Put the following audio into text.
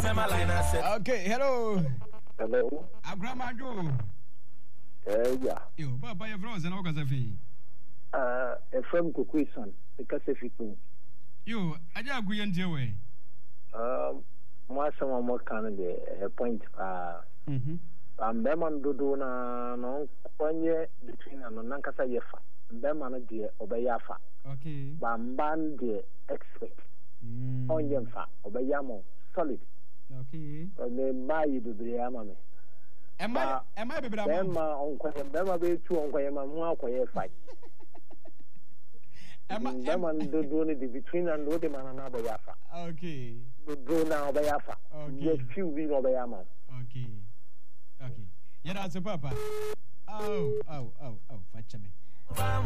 Okay, hello. Hello. Grandma Joe. Yeah. You, Papa, your friends and all kinds of things. A firm coquison, because if you You, I just agree on your way. Someone more kind of a point. Beman do no 1 year between an Nankasa Yefa, Beman dear Obeyafa. Okay. Bamban dear expert. On Yemfa, Obeyamo, solid. Okay. May buy you the Yamame. Am I baby? Bema on Quayam, Bema be 2 on Quayam, more Quay fight. Beman do it between and do the man and Obeyafa. Okay. Do now Obeyafa. Okay. Few will Obeyama. Okay. Okay. Yeah, that's a papa. Oh, fetch me.